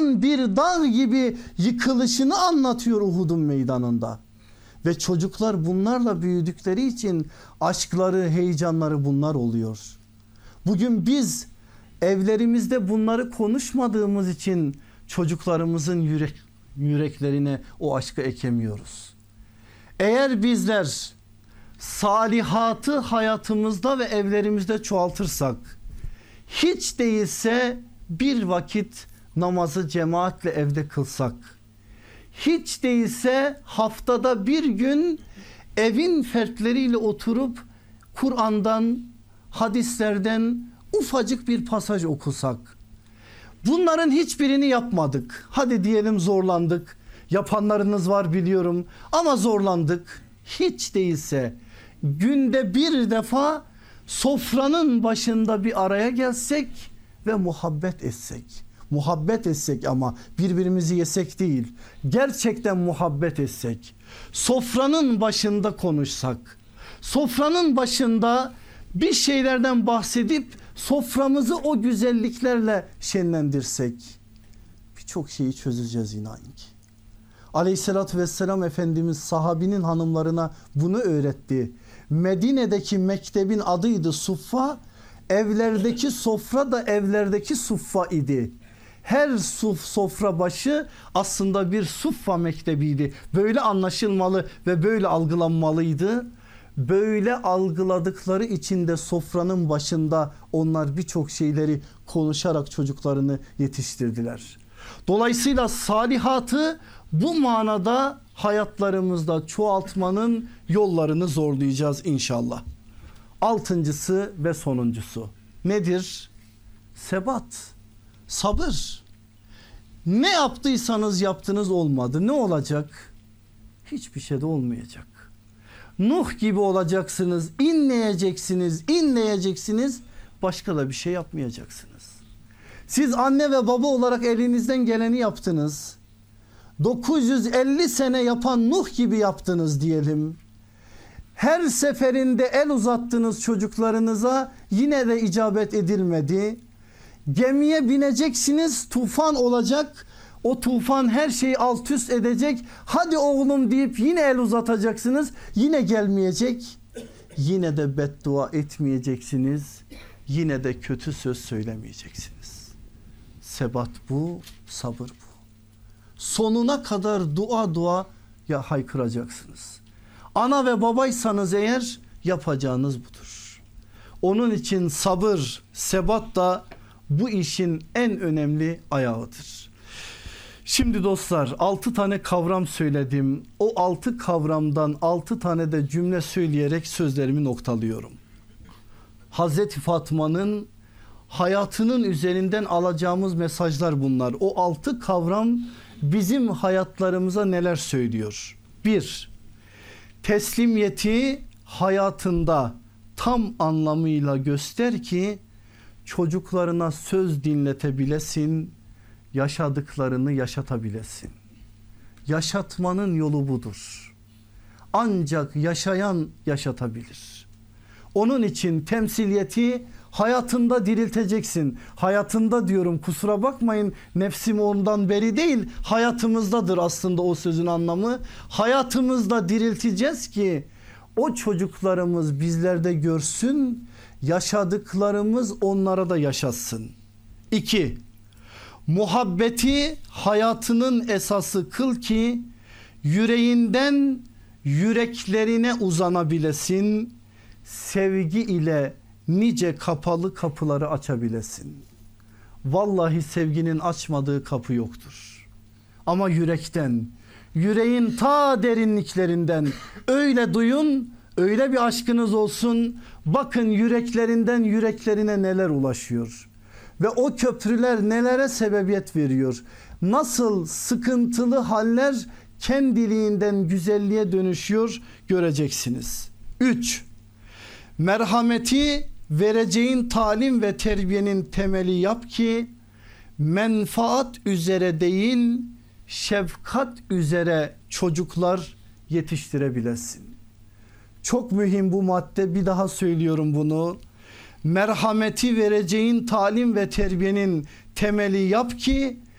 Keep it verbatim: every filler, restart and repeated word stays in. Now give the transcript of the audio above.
dağın bir dağ gibi yıkılışını anlatıyor Uhud'un meydanında. Ve çocuklar bunlarla büyüdükleri için aşkları, heyecanları bunlar oluyor. Bugün biz evlerimizde bunları konuşmadığımız için çocuklarımızın yürek, yüreklerine o aşkı ekemiyoruz. Eğer bizler salihatı hayatımızda ve evlerimizde çoğaltırsak, hiç değilse bir vakit namazı cemaatle evde kılsak, hiç değilse haftada bir gün evin fertleriyle oturup Kur'an'dan, hadislerden ufacık bir pasaj okusak, bunların hiçbirini yapmadık. Hadi diyelim zorlandık. Yapanlarınız var biliyorum ama zorlandık. Hiç değilse günde bir defa sofranın başında bir araya gelsek ve muhabbet etsek. Muhabbet etsek ama birbirimizi yesek değil. Gerçekten muhabbet etsek. Sofranın başında konuşsak. Sofranın başında bir şeylerden bahsedip soframızı o güzelliklerle şenlendirsek birçok şeyi çözeceğiz inan ki. Aleyhissalatü vesselam Efendimiz sahabinin hanımlarına bunu öğretti. Medine'deki mektebin adıydı Suffa. Evlerdeki sofra da evlerdeki suffa idi. Her suf, sofra başı aslında bir suffa mektebiydi. Böyle anlaşılmalı ve böyle algılanmalıydı. Böyle algıladıkları için de sofranın başında onlar birçok şeyleri konuşarak çocuklarını yetiştirdiler. Dolayısıyla salihatı bu manada hayatlarımızda çoğaltmanın yollarını zorlayacağız inşallah. Altıncısı ve sonuncusu nedir? Sebat, sabır. Ne yaptıysanız yaptınız olmadı. Ne olacak? Hiçbir şey de olmayacak. Nuh gibi olacaksınız, inleyeceksiniz, inleyeceksiniz. Başka da bir şey yapmayacaksınız. Siz anne ve baba olarak elinizden geleni yaptınız. dokuz yüz elli sene yapan Nuh gibi yaptınız diyelim. Her seferinde el uzattınız çocuklarınıza, yine de icabet edilmedi. Gemiye bineceksiniz, tufan olacak. O tufan her şeyi alt üst edecek. Hadi oğlum deyip yine el uzatacaksınız. Yine gelmeyecek. Yine de beddua etmeyeceksiniz. Yine de kötü söz söylemeyeceksiniz. Sebat bu, sabır bu. Sonuna kadar dua dua ya haykıracaksınız. Ana ve babaysanız eğer yapacağınız budur. Onun için sabır, sebat da bu işin en önemli ayağıdır. Şimdi dostlar altı tane kavram söyledim. O altı kavramdan altı tane de cümle söyleyerek sözlerimi noktalıyorum. Hazreti Fatma'nın hayatının üzerinden alacağımız mesajlar bunlar. O altı kavram bizim hayatlarımıza neler söylüyor? Bir, teslimiyeti hayatında tam anlamıyla göster ki çocuklarına söz dinletebilesin, yaşadıklarını yaşatabilesin. Yaşatmanın yolu budur. Ancak yaşayan yaşatabilir. Onun için temsiliyeti hayatında dirilteceksin. Hayatında diyorum, kusura bakmayın, nefsim ondan beri değil, hayatımızdadır aslında o sözün anlamı. Hayatımızda dirilteceğiz ki o çocuklarımız bizlerde görsün, yaşadıklarımız onlara da yaşatsın. İki, muhabbeti hayatının esası kıl ki yüreğinden yüreklerine uzanabilesin, sevgi ile nice kapalı kapıları açabilesin. Vallahi sevginin açmadığı kapı yoktur. Ama yürekten, yüreğin ta derinliklerinden öyle duyun, öyle bir aşkınız olsun. Bakın yüreklerinden yüreklerine neler ulaşıyor. Ve o köprüler nelere sebebiyet veriyor. Nasıl sıkıntılı haller kendiliğinden güzelliğe dönüşüyor göreceksiniz. Üç, merhameti vereceğin talim ve terbiyenin temeli yap ki menfaat üzere değil şefkat üzere çocuklar yetiştirebilesin. Çok mühim bu madde, bir daha söylüyorum bunu. Merhameti vereceğin talim ve terbiyenin temeli yap ki